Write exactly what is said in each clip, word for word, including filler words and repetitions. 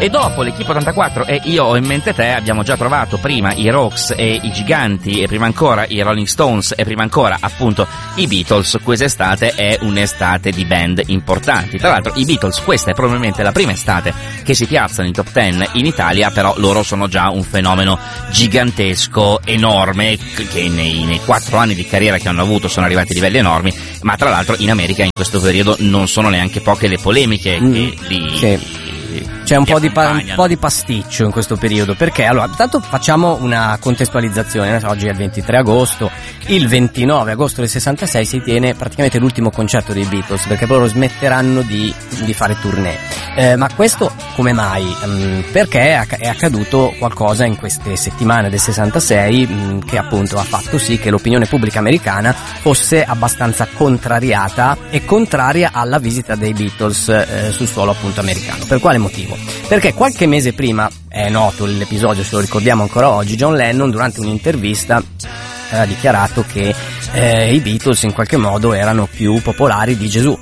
E dopo l'Equipe ottantaquattro e Io ho in mente te abbiamo già trovato prima i Rocks e i Giganti, e prima ancora i Rolling Stones, e prima ancora appunto i Beatles. Quest'estate è un'estate di band importanti. Tra l'altro i Beatles, questa è probabilmente la prima estate che si piazzano in top ten in Italia, però loro sono già un fenomeno gigantesco, enorme, che nei, nei quattro anni di carriera che hanno avuto sono arrivati a livelli enormi, ma tra l'altro in America in questo periodo non sono neanche poche le polemiche mm, che li... Sì. C'è un po, di pa- un po' di pasticcio in questo periodo, perché allora intanto facciamo una contestualizzazione. Oggi è il ventitré agosto, il ventinove agosto del sessantasei si tiene praticamente l'ultimo concerto dei Beatles, perché loro smetteranno di, di fare tournée. Eh, ma questo come mai? Um, perché è accaduto qualcosa in queste settimane del sessantasei um, che appunto ha fatto sì che l'opinione pubblica americana fosse abbastanza contrariata e contraria alla visita dei Beatles eh, sul suolo appunto americano. Per quale motivo? Perché qualche mese prima, è noto l'episodio, se lo ricordiamo ancora oggi, John Lennon durante un'intervista ha dichiarato che eh, i Beatles in qualche modo erano più popolari di Gesù.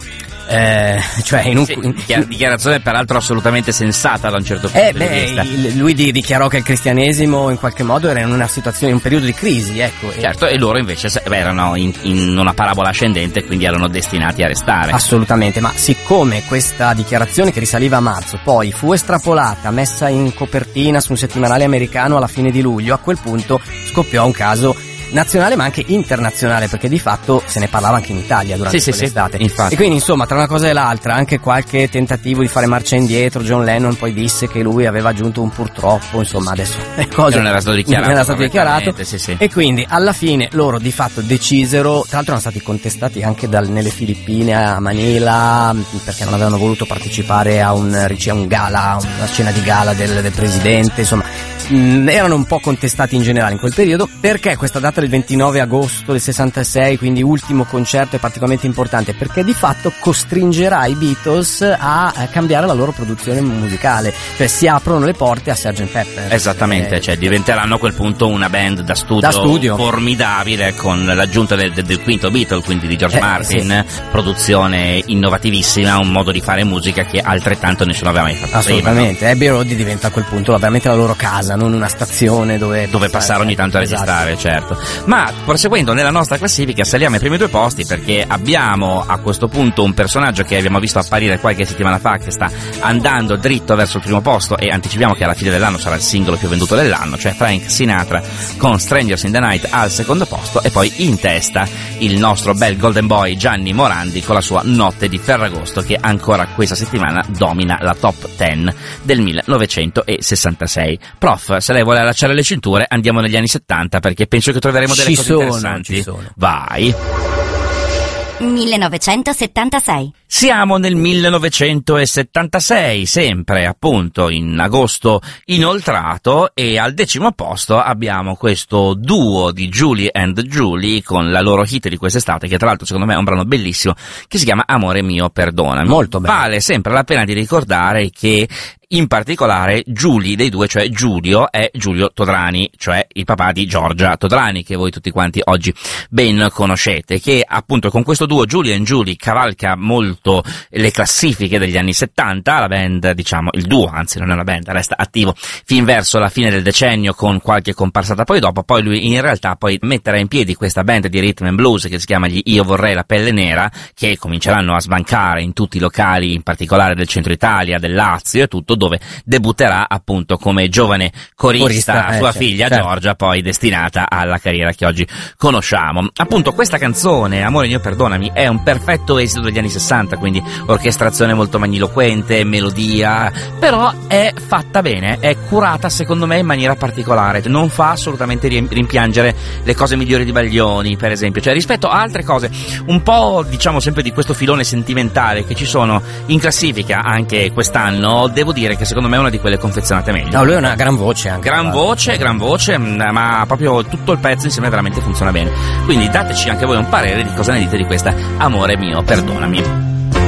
Eh, cioè in un sì, dichiarazione peraltro assolutamente sensata da un certo punto eh, di beh, vista. Il, lui dichiarò che il cristianesimo in qualche modo era in una situazione, in un periodo di crisi, ecco. Certo, e loro invece erano in, in una parabola ascendente, quindi erano destinati a restare. Assolutamente, ma siccome questa dichiarazione che risaliva a marzo poi fu estrapolata, messa in copertina su un settimanale americano alla fine di luglio, a quel punto scoppiò un caso nazionale ma anche internazionale, perché di fatto se ne parlava anche in Italia durante sì, quell'estate. Sì, infatti. E quindi insomma tra una cosa e l'altra anche qualche tentativo di fare marcia indietro. John Lennon poi disse che lui aveva aggiunto un purtroppo, insomma adesso le cose non era stato dichiarato, non era stato dichiarato. Sì, sì. E quindi alla fine loro di fatto decisero, tra l'altro erano stati contestati anche dal, nelle Filippine, a Manila, perché non avevano voluto partecipare a un, a un gala, una cena di gala del, del presidente, insomma mh, erano un po' contestati in generale in quel periodo. Perché questa data del ventinove agosto del sessantasei, quindi ultimo concerto, è particolarmente importante? Perché di fatto costringerà i Beatles a, a cambiare la loro produzione musicale, cioè si aprono le porte a sergeant Pepper. Esattamente, eh, cioè diventeranno a quel punto una band da studio, da studio. formidabile, con l'aggiunta del, del, del quinto Beatle, quindi di George eh, Martin, sì. Produzione innovativissima, un modo di fare musica che altrettanto nessuno aveva mai fatto. Assolutamente, prima, no? Abbey Road diventa a quel punto veramente la loro casa, non una stazione dove, dove passare ogni tanto a registrare, esatto. Certo. Ma proseguendo nella nostra classifica saliamo ai primi due posti, perché abbiamo a questo punto un personaggio che abbiamo visto apparire qualche settimana fa, che sta andando dritto verso il primo posto, e anticipiamo che alla fine dell'anno sarà il singolo più venduto dell'anno, cioè Frank Sinatra con Strangers in the Night al secondo posto, e poi in testa il nostro bel golden boy Gianni Morandi con la sua Notte di Ferragosto, che ancora questa settimana domina la top dieci del millenovecentosessantasei. Prof, se lei vuole allacciare le cinture andiamo negli anni settanta, perché penso che troveremo delle ci cose sono, interessanti. Ci sono. Vai. millenovecentosettantasei. Siamo nel millenovecentosettantasei, sempre appunto in agosto inoltrato, e al decimo posto abbiamo questo duo di Julie and Julie con la loro hit di quest'estate, che tra l'altro secondo me è un brano bellissimo, che si chiama Amore mio perdonami. Molto bello. Vale sempre la pena di ricordare che in particolare Giulia dei due, cioè Giulio, è Giulio Todrani, cioè il papà di Giorgia Todrani, che voi tutti quanti oggi ben conoscete, che appunto con questo duo Julie and Julie cavalca molto le classifiche degli anni settanta. La band, diciamo, il duo, anzi non è una band, resta attivo fin verso la fine del decennio con qualche comparsata poi dopo. Poi lui in realtà poi metterà in piedi questa band di rhythm and blues che si chiama gli Io vorrei la pelle nera, che cominceranno a sbancare in tutti i locali, in particolare del centro Italia, del Lazio e tutto, dove debutterà appunto come giovane corista, corista sua eh, figlia certo. Giorgia, poi destinata alla carriera che oggi conosciamo. Appunto questa canzone, Amore mio perdonami, è un perfetto esito degli anni sessanta, quindi orchestrazione molto magniloquente, melodia, però è fatta bene, è curata secondo me in maniera particolare, non fa assolutamente rimpiangere le cose migliori di Baglioni, per esempio, cioè rispetto a altre cose un po', diciamo, sempre di questo filone sentimentale che ci sono in classifica anche quest'anno. Devo dire che secondo me è una di quelle confezionate meglio. No, lui ha una gran voce anche. Gran voce, gran voce, ma proprio tutto il pezzo insieme veramente funziona bene. Quindi dateci anche voi un parere di cosa ne dite di questa Amore mio perdonami.